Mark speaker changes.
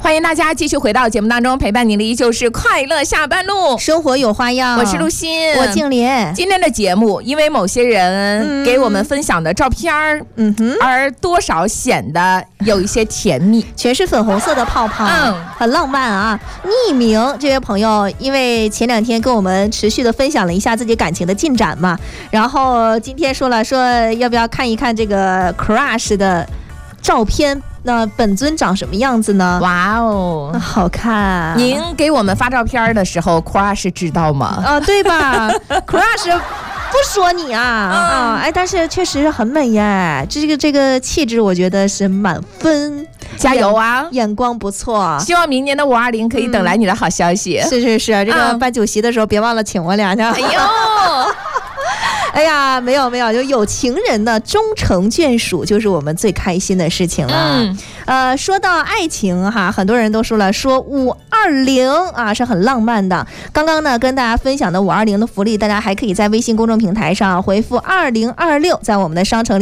Speaker 1: 欢迎大家继续回到节目当中，陪伴您的依旧是快乐下班路，
Speaker 2: 生活有花样。
Speaker 1: 我是陆欣，
Speaker 2: 我静莲。
Speaker 1: 今天的节目，因为某些人给我们分享的照片而多少显得有一些甜蜜，
Speaker 2: 全是粉红色的泡泡，很浪漫啊。匿名这位朋友，因为前2天跟我们持续的分享了一下自己感情的进展嘛，然后今天说要不要看一看这个 crush 的照片。那本尊长什么样子呢？
Speaker 1: 哇哦，
Speaker 2: 好看！
Speaker 1: 您给我们发照片的时候 ，crush 知道吗？
Speaker 2: 对吧？crush 不说你但是确实很美耶，这个气质，我觉得是满分。
Speaker 1: 加油啊！
Speaker 2: 眼光不错，
Speaker 1: 希望明年的520可以等来你的好消息。
Speaker 2: 是，这个办酒席的时候别忘了请我俩去。
Speaker 1: 哎呦。
Speaker 2: 哎呀，没有，就有情人的终成眷属，就是我们最开心的事情了。说到爱情哈，很多人都说520是很浪漫的。刚刚呢，跟大家分享的520的福利，大家还可以在微信公众平台上回复2026，在我们的商城里